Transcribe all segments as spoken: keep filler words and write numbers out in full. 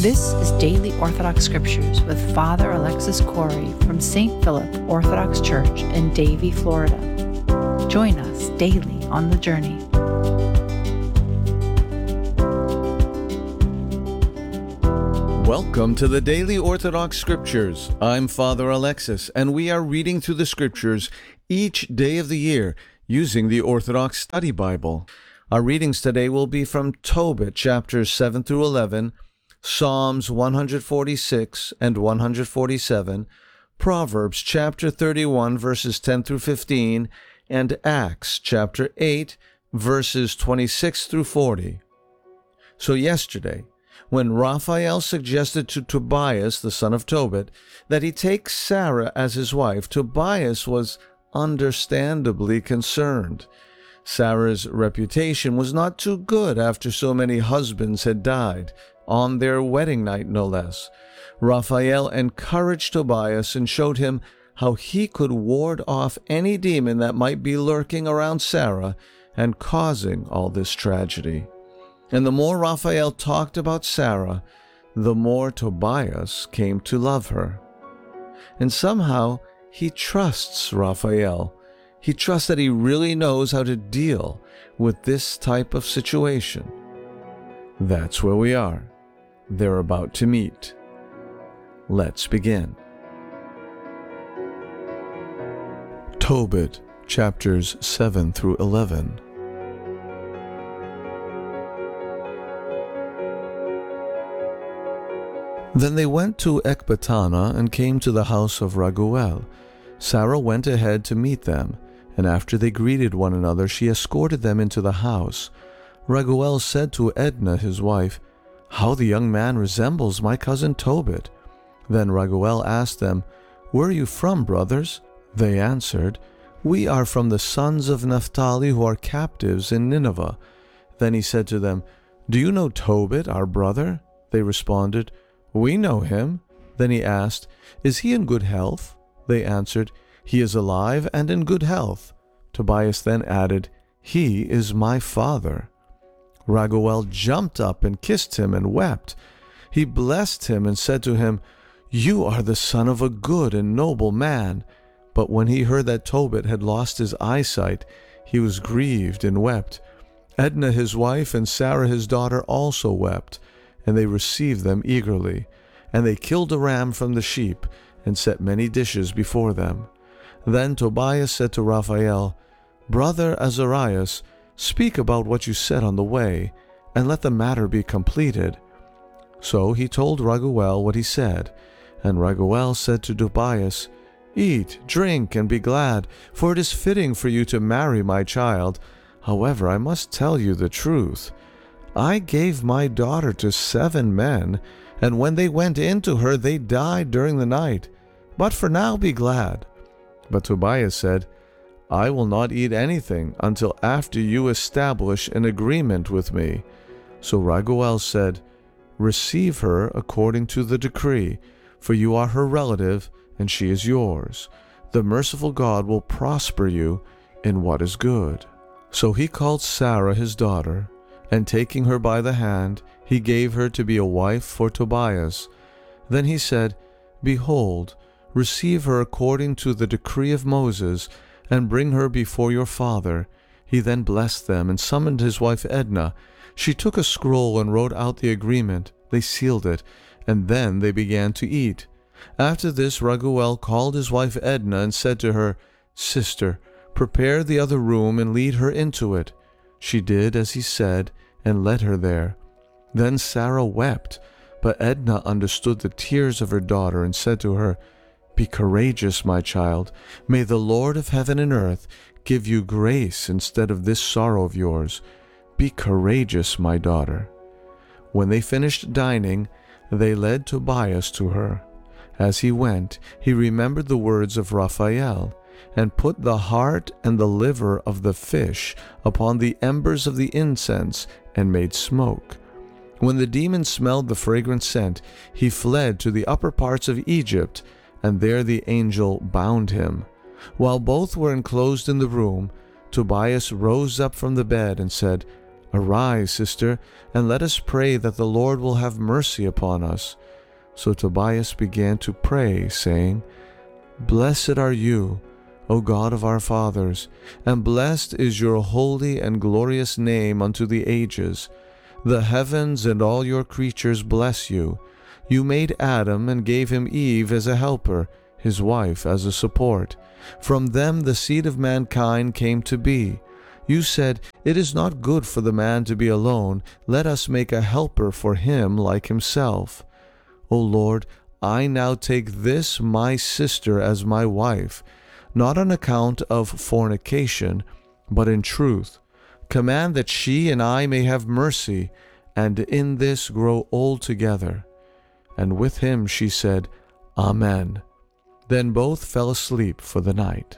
This is Daily Orthodox Scriptures with Father Alexis Corey from Saint Philip Orthodox Church in Davie, Florida. Join us daily on the journey. Welcome to the Daily Orthodox Scriptures. I'm Father Alexis, and we are reading through the Scriptures each day of the year using the Orthodox Study Bible. Our readings today will be from Tobit, chapters seven through eleven, Psalms one forty-six and one forty-seven, Proverbs chapter thirty-one, verses ten through fifteen, and Acts chapter eight, verses twenty-six through forty. So yesterday, when Raphael suggested to Tobias, the son of Tobit, that he take Sarah as his wife, Tobias was understandably concerned. Sarah's reputation was not too good after so many husbands had died, on their wedding night no less. Raphael encouraged Tobias and showed him how he could ward off any demon that might be lurking around Sarah and causing all this tragedy. And the more Raphael talked about Sarah, the more Tobias came to love her. And somehow he trusts Raphael. He trusts that he really knows how to deal with this type of situation. That's where we are. They're about to meet. Let's begin. Tobit, chapters seven through eleven. Then they went to Ecbatana and came to the house of Raguel. Sarah went ahead to meet them, and after they greeted one another, she escorted them into the house. Raguel said to Edna, his wife, "How the young man resembles my cousin Tobit." Then Raguel asked them, "Where are you from, brothers?" They answered, "We are from the sons of Naphtali who are captives in Nineveh." Then he said to them, "Do you know Tobit, our brother?" They responded, "We know him." Then he asked, "Is he in good health?" They answered, "He is alive and in good health." Tobias then added, "He is my father." Raguel jumped up and kissed him and wept. He blessed him and said to him, "You are the son of a good and noble man." But when he heard that Tobit had lost his eyesight, he was grieved and wept. Edna his wife and Sarah his daughter also wept, and they received them eagerly. And they killed a ram from the sheep and set many dishes before them. Then Tobias said to Raphael, "Brother Azarias, speak about what you said on the way, and let the matter be completed." So he told Raguel what he said, and Raguel said to Tobias, "Eat, drink, and be glad, for it is fitting for you to marry my child. However, I must tell you the truth. I gave my daughter to seven men, and when they went into her, they died during the night. But for now be glad." But Tobias said, "I will not eat anything until after you establish an agreement with me." So Raguel said, "Receive her according to the decree, for you are her relative, and she is yours. The merciful God will prosper you in what is good." So he called Sarah his daughter, and taking her by the hand, he gave her to be a wife for Tobias. Then he said, "Behold, receive her according to the decree of Moses, and bring her before your father." He then blessed them and summoned his wife Edna. She took a scroll and wrote out the agreement. They sealed it, and then they began to eat. After this, Raguel called his wife Edna and said to her, "Sister, prepare the other room and lead her into it." She did as he said, and led her there. Then Sarah wept, but Edna understood the tears of her daughter and said to her, "Be courageous, my child. May the Lord of heaven and earth give you grace instead of this sorrow of yours. Be courageous, my daughter." When they finished dining, they led Tobias to her. As he went, he remembered the words of Raphael, and put the heart and the liver of the fish upon the embers of the incense, and made smoke. When the demon smelled the fragrant scent, he fled to the upper parts of Egypt, and there the angel bound him. While both were enclosed in the room, Tobias rose up from the bed and said, Arise, sister, and let us pray that the Lord will have mercy upon us. So Tobias began to pray, saying, Blessed are you, O God of our fathers, and blessed is your holy and glorious name unto the ages. The heavens and all your creatures bless you. You made Adam and gave him Eve as a helper, his wife as a support. From them the seed of mankind came to be. You said, It is not good for the man to be alone. Let us make a helper for him like himself. O Lord, I now take this my sister as my wife, not on account of fornication, but in truth. Command that she and I may have mercy, and in this grow old together. And with him she said, Amen. Then both fell asleep for the night.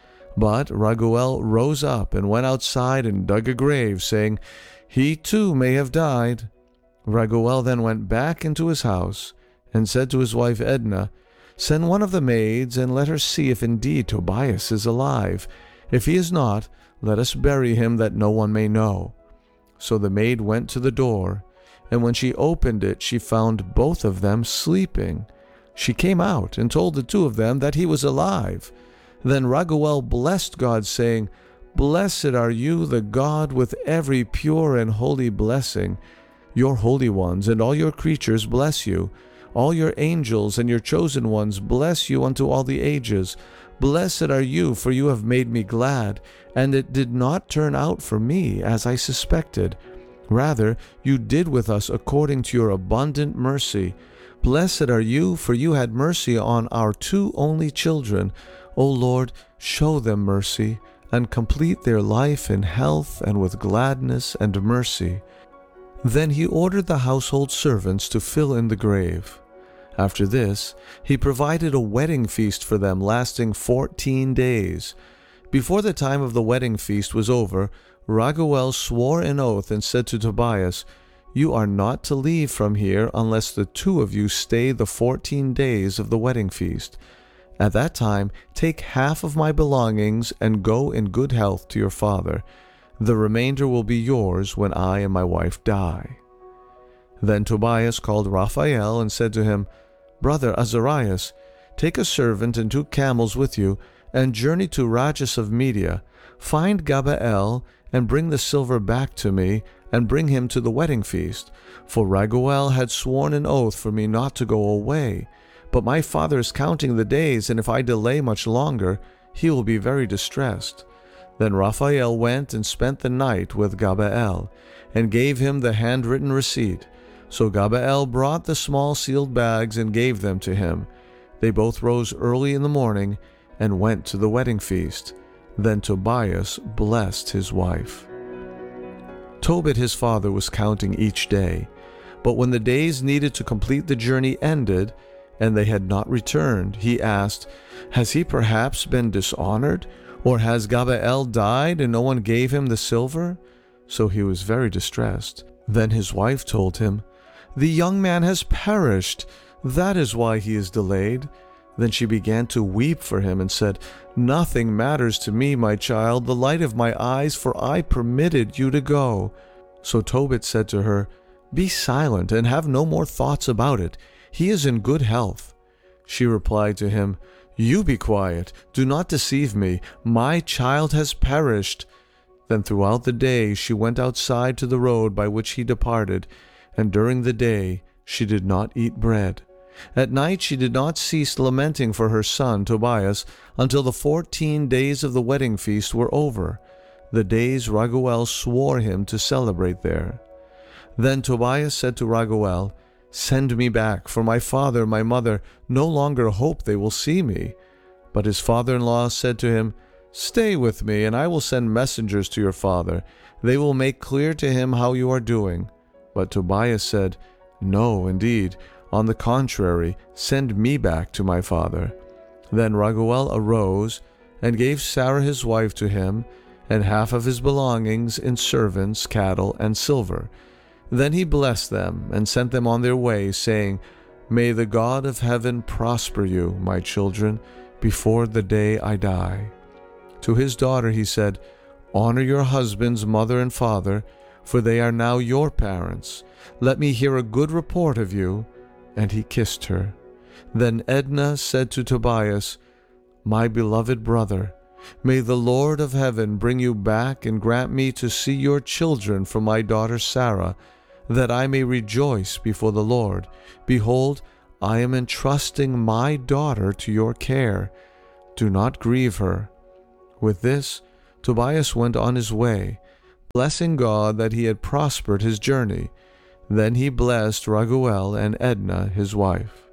But Raguel rose up and went outside and dug a grave, saying, He too may have died. Raguel then went back into his house and said to his wife Edna, Send one of the maids and let her see if indeed Tobias is alive. If he is not, let us bury him that no one may know. So the maid went to the door, and when she opened it, she found both of them sleeping. She came out and told the two of them that he was alive. Then Raguel blessed God, saying, Blessed are you, the God with every pure and holy blessing. Your holy ones and all your creatures bless you. All your angels and your chosen ones bless you unto all the ages. Blessed are you, for you have made me glad, and it did not turn out for me as I suspected. Rather, you did with us according to your abundant mercy. Blessed are you, for you had mercy on our two only children. O Lord, show them mercy, and complete their life in health and with gladness and mercy. Then he ordered the household servants to fill in the grave. After this, he provided a wedding feast for them lasting fourteen days. Before the time of the wedding feast was over, Raguel swore an oath and said to Tobias, You are not to leave from here unless the two of you stay the fourteen days of the wedding feast. At that time, take half of my belongings and go in good health to your father. The remainder will be yours when I and my wife die. Then Tobias called Raphael and said to him, Brother Azarias, take a servant and two camels with you, and journey to Rages of Media. Find Gabael, and bring the silver back to me, and bring him to the wedding feast. For Raguel had sworn an oath for me not to go away. But my father is counting the days, and if I delay much longer, he will be very distressed. Then Raphael went and spent the night with Gabael, and gave him the handwritten receipt. So Gabael brought the small sealed bags and gave them to him. They both rose early in the morning and went to the wedding feast. Then Tobias blessed his wife. Tobit his father was counting each day, but when the days needed to complete the journey ended, and they had not returned, he asked, Has he perhaps been dishonored? Or has Gabael died and no one gave him the silver? So he was very distressed. Then his wife told him, The young man has perished. That is why he is delayed. Then she began to weep for him and said, Nothing matters to me, my child, the light of my eyes, for I permitted you to go. So Tobit said to her, Be silent and have no more thoughts about it. He is in good health. She replied to him, You be quiet. Do not deceive me. My child has perished. Then throughout the day she went outside to the road by which he departed, and during the day she did not eat bread. At night she did not cease lamenting for her son Tobias until the fourteen days of the wedding feast were over, the days Raguel swore him to celebrate there. Then Tobias said to Raguel, Send me back, for my father and my mother no longer hope they will see me. But his father-in-law said to him, Stay with me, and I will send messengers to your father. They will make clear to him how you are doing. But Tobias said, No, indeed. On the contrary, send me back to my father. Then Raguel arose and gave Sarah his wife to him, and half of his belongings in servants, cattle, and silver. Then he blessed them and sent them on their way, saying, May the God of heaven prosper you, my children, before the day I die. To his daughter he said, Honor your husband's mother and father, for they are now your parents. Let me hear a good report of you." And he kissed her. Then Edna said to Tobias, "My beloved brother, may the Lord of heaven bring you back and grant me to see your children from my daughter Sarah, that I may rejoice before the Lord. Behold, I am entrusting my daughter to your care. Do not grieve her." With this, Tobias went on his way, blessing God that he had prospered his journey. Then he blessed Raguel and Edna his wife.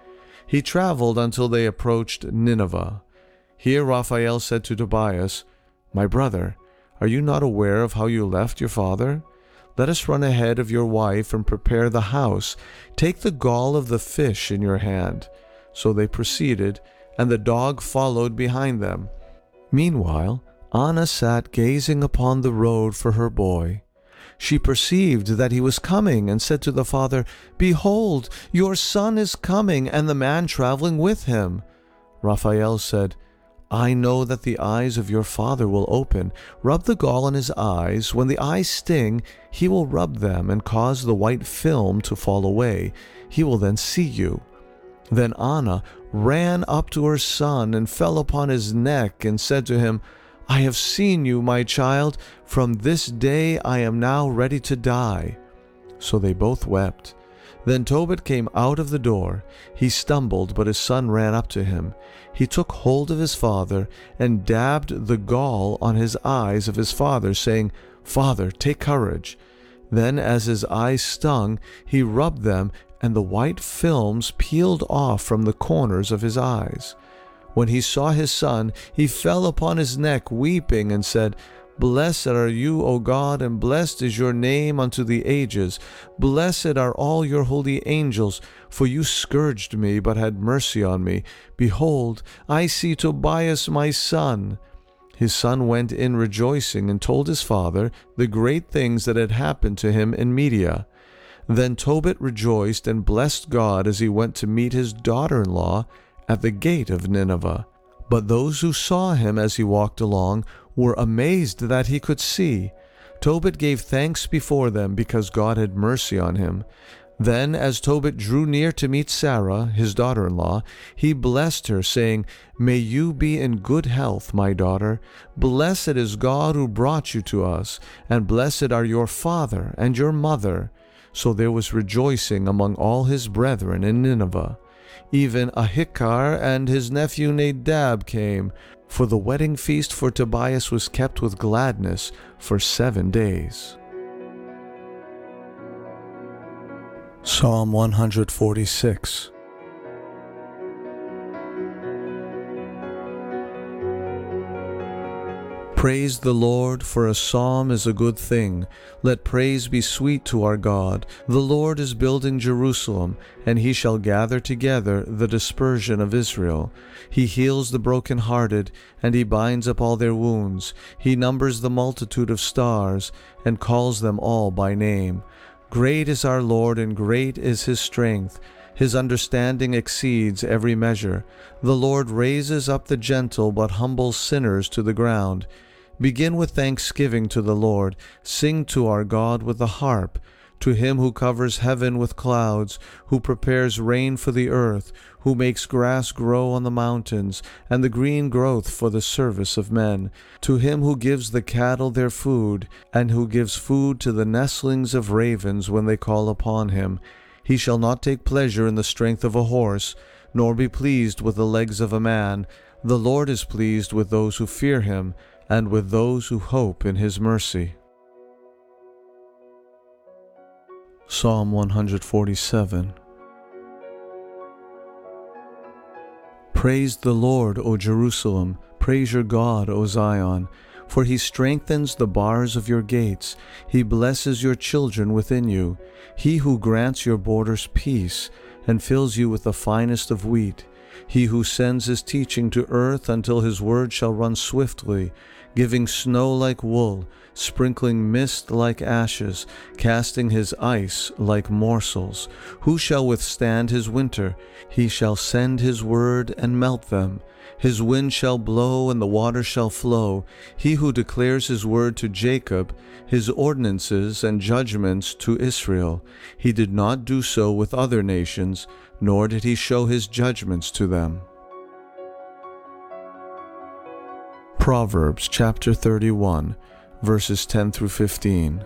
He traveled until they approached Nineveh. Here Raphael said to Tobias, "My brother, are you not aware of how you left your father? Let us run ahead of your wife and prepare the house. Take the gall of the fish in your hand." So they proceeded, and the dog followed behind them. Meanwhile, Anna sat gazing upon the road for her boy. She perceived that he was coming and said to the father, "Behold, your son is coming, and the man traveling with him." Raphael said, "I know that the eyes of your father will open. Rub the gall on his eyes. When the eyes sting, he will rub them and cause the white film to fall away. He will then see you." Then Anna ran up to her son and fell upon his neck and said to him, "I have seen you, my child. From this day I am now ready to die." So they both wept. Then Tobit came out of the door. He stumbled, but his son ran up to him. He took hold of his father and dabbed the gall on his eyes of his father, saying, "Father, take courage." Then as his eyes stung, he rubbed them, and the white films peeled off from the corners of his eyes. When he saw his son, he fell upon his neck, weeping, and said, "Blessed are you, O God, and blessed is your name unto the ages. Blessed are all your holy angels, for you scourged me, but had mercy on me. Behold, I see Tobias my son." His son went in rejoicing and told his father the great things that had happened to him in Media. Then Tobit rejoiced and blessed God as he went to meet his daughter-in-law at the gate of Nineveh. But those who saw him as he walked along were amazed that he could see. Tobit gave thanks before them because God had mercy on him. Then, as Tobit drew near to meet Sarah, his daughter-in-law, he blessed her, saying, "May you be in good health, my daughter. Blessed is God who brought you to us, and blessed are your father and your mother." So there was rejoicing among all his brethren in Nineveh. Even Ahikar and his nephew Nadab came, for the wedding feast for Tobias was kept with gladness for seven days. Psalm one hundred forty-six. Praise the Lord, for a psalm is a good thing. Let praise be sweet to our God. The Lord is building Jerusalem, and he shall gather together the dispersion of Israel. He heals the broken-hearted, and he binds up all their wounds. He numbers the multitude of stars, and calls them all by name. Great is our Lord, and great is his strength. His understanding exceeds every measure. The Lord raises up the gentle, but humbles sinners to the ground. Begin with thanksgiving to the Lord. Sing to our God with the harp. To him who covers heaven with clouds, who prepares rain for the earth, who makes grass grow on the mountains, and the green growth for the service of men. To him who gives the cattle their food, and who gives food to the nestlings of ravens when they call upon him. He shall not take pleasure in the strength of a horse, nor be pleased with the legs of a man. The Lord is pleased with those who fear him, and with those who hope in his mercy. Psalm one hundred forty-seven. Praise the Lord, O Jerusalem. Praise your God, O Zion. For he strengthens the bars of your gates. He blesses your children within you. He who grants your borders peace, and fills you with the finest of wheat. He who sends his teaching to earth until his word shall run swiftly. giving snow like wool, sprinkling mist like ashes, casting his ice like morsels. Who shall withstand his winter? He shall send his word and melt them. His wind shall blow and the water shall flow. He who declares his word to Jacob, his ordinances and judgments to Israel. He did not do so with other nations, nor did he show his judgments to them. Proverbs chapter thirty-one, verses ten through fifteen.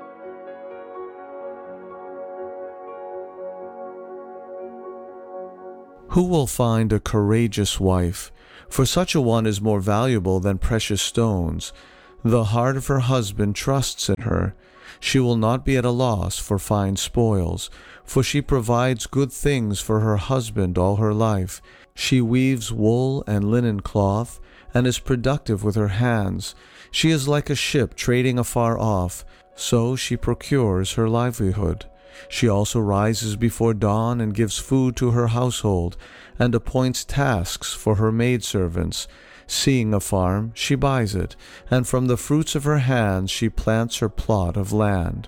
Who will find a courageous wife? For such a one is more valuable than precious stones. The heart of her husband trusts in her. She will not be at a loss for fine spoils, for she provides good things for her husband all her life. She weaves wool and linen cloth, and is productive with her hands. She is like a ship trading afar off, so she procures her livelihood. She also rises before dawn and gives food to her household, and appoints tasks for her maidservants. Seeing a farm, she buys it, and from the fruits of her hands she plants her plot of land.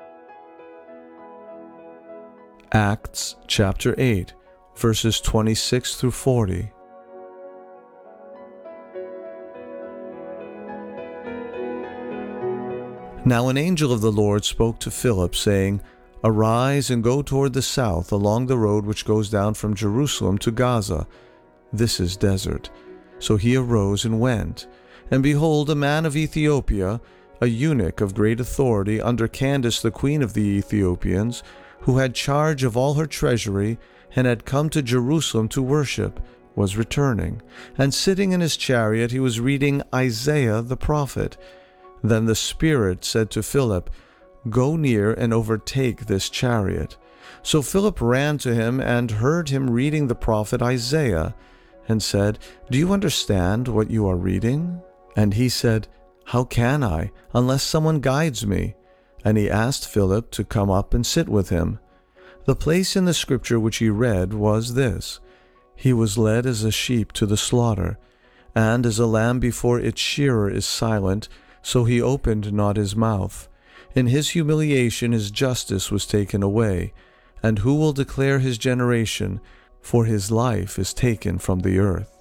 Acts chapter eight, verses twenty-six through forty. Now an angel of the Lord spoke to Philip, saying, Arise and go toward the south along the road which goes down from Jerusalem to Gaza. This is desert. So he arose and went. And behold, a man of Ethiopia, a eunuch of great authority under Candace the queen of the Ethiopians, who had charge of all her treasury, and had come to Jerusalem to worship, was returning. And sitting in his chariot he was reading Isaiah the prophet. Then the Spirit said to Philip, Go near and overtake this chariot. So Philip ran to him and heard him reading the prophet Isaiah, and said, Do you understand what you are reading? And he said, How can I, unless someone guides me? And he asked Philip to come up and sit with him. The place in the scripture which he read was this: He was led as a sheep to the slaughter, and as a lamb before its shearer is silent, so he opened not his mouth. In his humiliation his justice was taken away. And who will declare his generation? For his life is taken from the earth.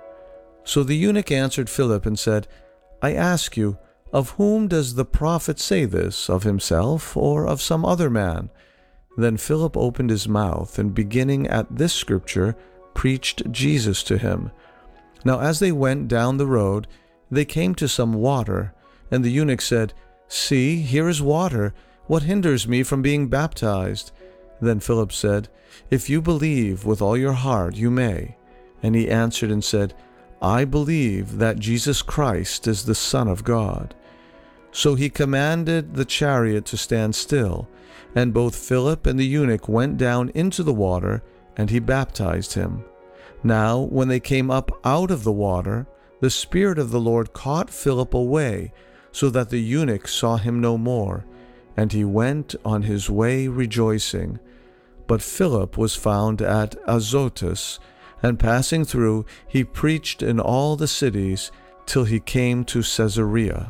So the eunuch answered Philip and said, I ask you, of whom does the prophet say this, of himself or of some other man? Then Philip opened his mouth, and beginning at this scripture, preached Jesus to him. Now as they went down the road, they came to some water, and the eunuch said, See, here is water. What hinders me from being baptized? Then Philip said, If you believe with all your heart, you may. And he answered and said, I believe that Jesus Christ is the Son of God. So he commanded the chariot to stand still, and both Philip and the eunuch went down into the water, and he baptized him. Now when they came up out of the water, the Spirit of the Lord caught Philip away, so that the eunuch saw him no more, and he went on his way rejoicing. But Philip was found at Azotus, and passing through, he preached in all the cities till he came to Caesarea.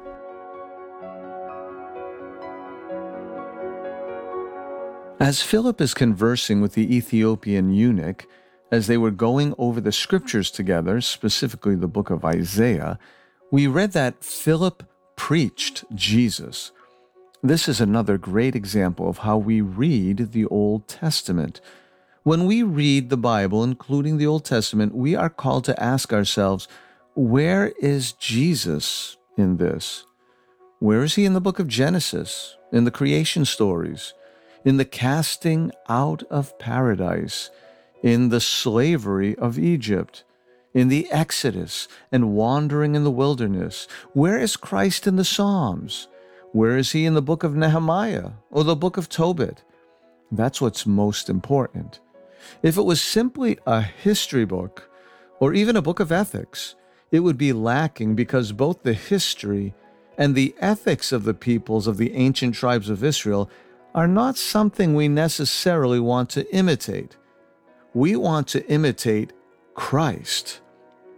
As Philip is conversing with the Ethiopian eunuch, as they were going over the scriptures together, specifically the book of Isaiah, we read that Philip preached Jesus. This is another great example of how we read the Old Testament. When we read the Bible, including the Old Testament, we are called to ask ourselves, where is Jesus in this? Where is he in the book of Genesis, in the creation stories, in the casting out of paradise, in the slavery of Egypt, in the Exodus and wandering in the wilderness? Where is Christ in the Psalms? Where is he in the book of Nehemiah or the book of Tobit? That's what's most important. If it was simply a history book or even a book of ethics, it would be lacking, because both the history and the ethics of the peoples of the ancient tribes of Israel are not something we necessarily want to imitate. We want to imitate Christ.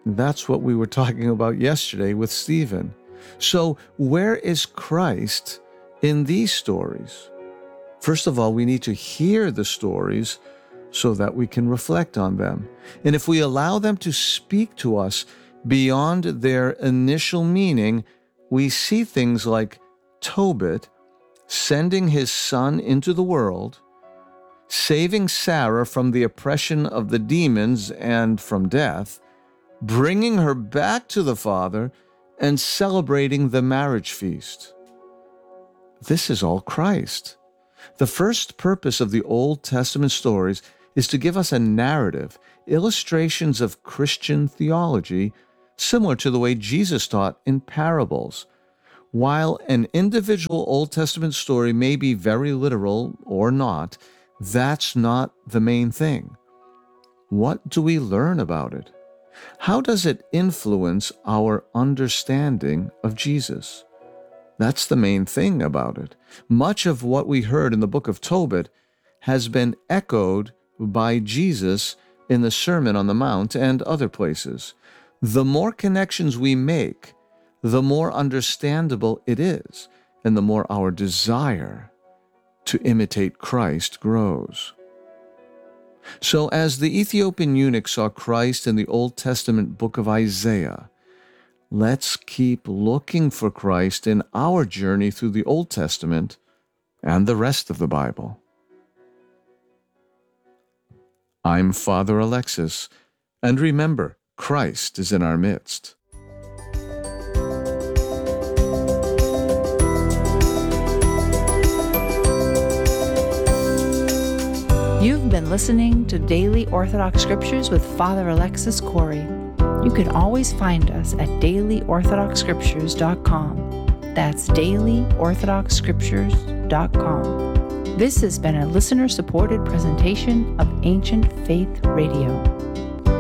That's what we were talking about yesterday with Stephen. So where is Christ in these stories? First of all, we need to hear the stories so that we can reflect on them. And if we allow them to speak to us beyond their initial meaning, we see things like Tobit sending his son into the world, saving Sarah from the oppression of the demons and from death, bringing her back to the Father, and celebrating the marriage feast. This is all Christ. The first purpose of the Old Testament stories is to give us a narrative, illustrations of Christian theology, similar to the way Jesus taught in parables. While an individual Old Testament story may be very literal or not, that's not the main thing. What do we learn about it? How does it influence our understanding of Jesus? That's the main thing about it. Much of what we heard in the book of Tobit has been echoed by Jesus in the Sermon on the Mount and other places. The more connections we make, the more understandable it is, and the more our desire to imitate Christ grows. So as the Ethiopian eunuch saw Christ in the Old Testament book of Isaiah, let's keep looking for Christ in our journey through the Old Testament and the rest of the Bible. I'm Father Alexis, and remember, Christ is in our midst. You've been listening to Daily Orthodox Scriptures with Father Alexis Corey. You can always find us at daily orthodox scriptures dot com. That's daily orthodox scriptures dot com. This has been a listener-supported presentation of Ancient Faith Radio.